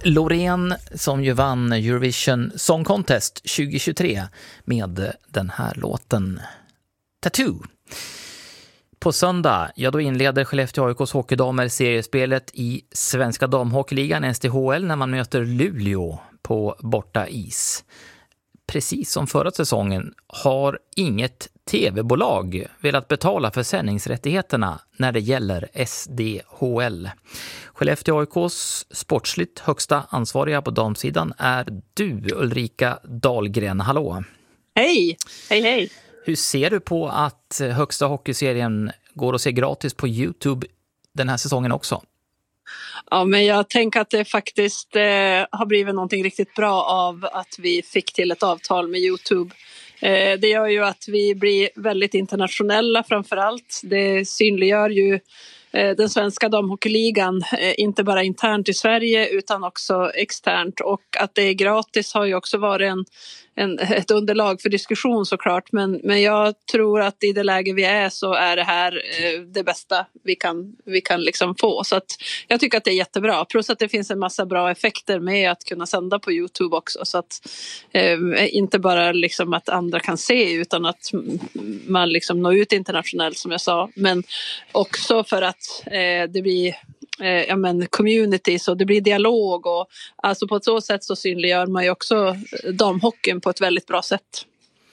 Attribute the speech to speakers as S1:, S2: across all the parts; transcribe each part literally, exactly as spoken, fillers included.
S1: Loreen som ju vann Eurovision Song Contest tjugohundratjugotre med den här låten Tattoo. På söndag, ja då inleder Skellefteå A I K:s hockeydamer seriespelet i Svenska damhockeyligan S D H L när man möter Luleå på borta is. Precis som förra säsongen har inget tv-bolag velat betala för sändningsrättigheterna när det gäller S D H L. Skellefteå A I K:s sportsligt högsta ansvariga på damsidan är du, Ulrika Dahlgren. Hallå!
S2: Hej! Hej, hej!
S1: Hur ser du på att högsta hockeyserien går att se gratis på YouTube den här säsongen också?
S2: Ja, men jag tänker att det faktiskt eh, har blivit någonting riktigt bra av att vi fick till ett avtal med YouTube. Eh, det gör ju att vi blir väldigt internationella framför allt. Det synliggör ju eh, den svenska damhockeyligan, eh, inte bara internt i Sverige utan också externt. Och att det är gratis har ju också varit en En, ett underlag för diskussion såklart, men, men jag tror att i det läge vi är så är det här eh, det bästa vi kan, vi kan liksom få. Så att jag tycker att det är jättebra. Plus att det finns en massa bra effekter med att kunna sända på YouTube också. Så att eh, inte bara liksom att andra kan se utan att man liksom når ut internationellt som jag sa. Men också för att eh, det blir Eh, ja, men community, så det blir dialog och alltså på ett så sätt så synliggör man ju också damhockeyn på ett väldigt bra sätt.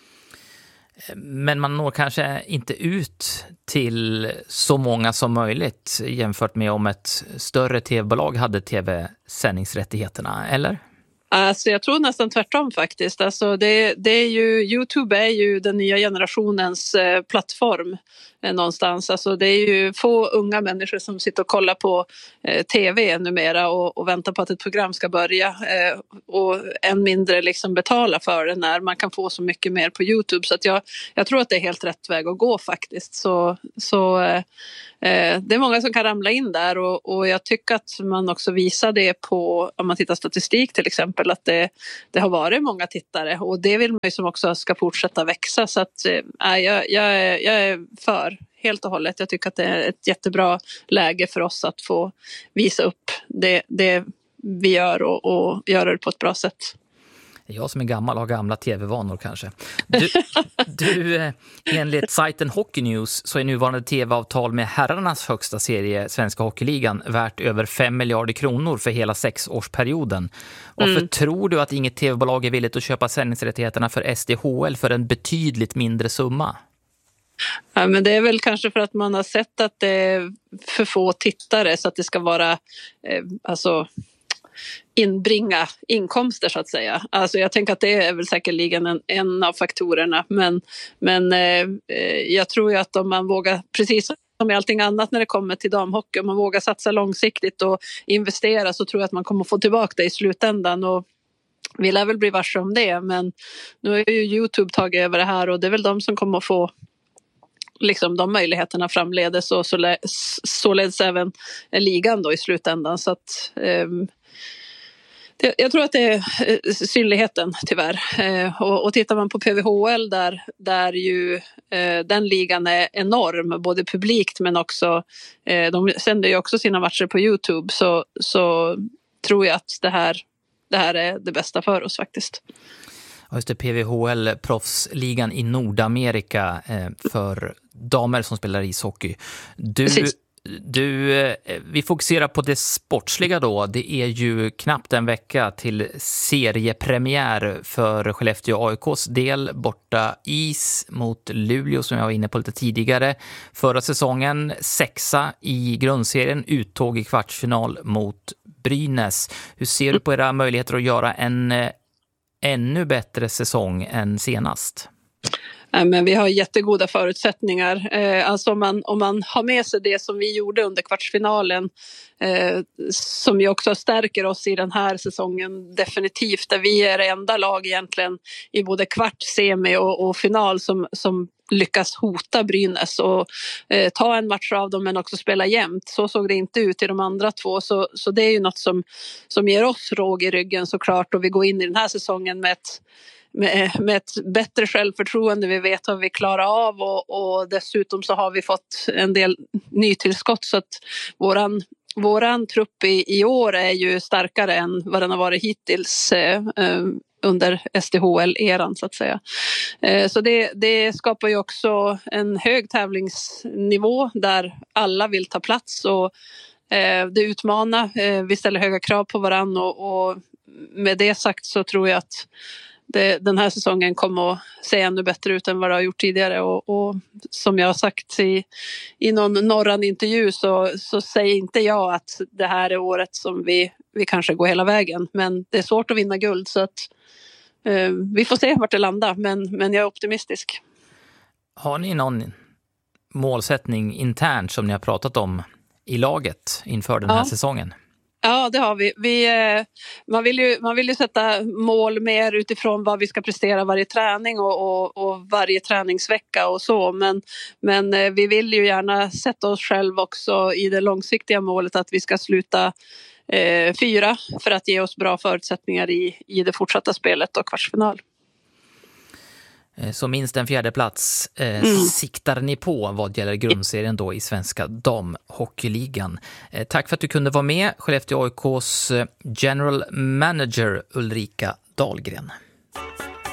S1: Men man når kanske inte ut till så många som möjligt jämfört med om ett större tv-bolag hade tv-sändningsrättigheterna, eller?
S2: Alltså jag tror nästan tvärtom faktiskt. Alltså det, det är ju, YouTube är ju den nya generationens eh, plattform eh, någonstans. Alltså det är ju få unga människor som sitter och kollar på eh, tv numera och, och väntar på att ett program ska börja. Eh, och än mindre liksom betala för det när man kan få så mycket mer på YouTube. Så att jag, jag tror att det är helt rätt väg att gå faktiskt. Så, så eh, eh, det är många som kan ramla in där och, och jag tycker att man också visar det på, om man tittar statistik till exempel, att det, det har varit många tittare och det vill man ju som också ska fortsätta växa. Så att äh, jag, jag, är, jag är för helt och hållet. Jag tycker att det är ett jättebra läge för oss att få visa upp det, det vi gör och, och göra det på ett bra sätt.
S1: Jag som är gammal har gamla tv-vanor kanske. Du, du, enligt sajten Hockey News så är nuvarande tv-avtal med herrarnas högsta serie, Svenska hockeyligan, värt över fem miljarder kronor för hela sexårsperioden. Varför mm. tror du att inget tv-bolag är villigt att köpa sändningsrättigheterna för S D H L för en betydligt mindre summa?
S2: Ja, men det är väl kanske för att man har sett att det är för få tittare så att det ska vara eh, alltså inbringa inkomster så att säga. Alltså jag tänker att det är väl säkerligen en, en av faktorerna, men, men eh, jag tror ju att om man vågar, precis som i allting annat när det kommer till damhockey, om man vågar satsa långsiktigt och investera, så tror jag att man kommer få tillbaka det i slutändan. Och vi lär väl bli varse om det, men nu är ju YouTube tagit över det här och det är väl de som kommer att få liksom de möjligheterna framledes och således även ligan då i slutändan. Så att um, jag tror att det är synligheten tyvärr. Eh, och, och tittar man på P V H L där, där ju eh, den ligan är enorm, både publikt men också, eh, de sänder ju också sina matcher på YouTube, så, så tror jag att det här, det här är det bästa för oss faktiskt.
S1: Just det, P V H L, proffsligan i Nordamerika eh, för damer som spelar ishockey. Du... Precis. Du, vi fokuserar på det sportsliga då. Det är ju knappt en vecka till seriepremiär för Skellefteå A I K:s del, borta is mot Luleå som jag var inne på lite tidigare. Förra säsongen sexa i grundserien, uttåg i kvartsfinal mot Brynäs. Hur ser du på era möjligheter att göra en ännu bättre säsong än senast?
S2: Men vi har jättegoda förutsättningar. Eh, alltså om man, om man har med sig det som vi gjorde under kvartsfinalen, eh, som ju också stärker oss i den här säsongen definitivt, där vi är det enda lag egentligen i både kvart, semi och, och final som, som lyckas hota Brynäs och eh, ta en match av dem men också spela jämnt. Så såg det inte ut i de andra två, så, så det är ju något som, som ger oss råg i ryggen såklart, och vi går in i den här säsongen med ett Med, med ett bättre självförtroende. Vi vet vad vi klarar av och, och dessutom så har vi fått en del nytillskott, så att våran, våran trupp i, i år är ju starkare än vad den har varit hittills eh, under S D H L-eran så att säga. Eh, så det, det skapar ju också en hög tävlingsnivå där alla vill ta plats och eh, det utmanar. Eh, vi ställer höga krav på varann och, och med det sagt så tror jag att det, den här säsongen kommer att se ännu bättre ut än vad det har gjort tidigare och, och som jag har sagt i, i någon norran intervju så, så säger inte jag att det här är året som vi, vi kanske går hela vägen, men det är svårt att vinna guld så att eh, vi får se vart det landar, men, men jag är optimistisk.
S1: Har ni någon målsättning internt som ni har pratat om i laget inför den här
S2: ja.
S1: säsongen?
S2: Ja, det har vi. vi man, vill ju, man vill ju sätta mål mer utifrån vad vi ska prestera varje träning och, och, och varje träningsvecka och så. Men, men vi vill ju gärna sätta oss själv också i det långsiktiga målet att vi ska sluta eh, fyra för att ge oss bra förutsättningar i, i det fortsatta spelet och kvartsfinal.
S1: Så minst en fjärde plats eh, mm. siktar ni på vad gäller grundserien då i svenska damhockeyligan. Eh, tack för att du kunde vara med, Skellefteå A I K:s general manager Ulrika Dahlgren.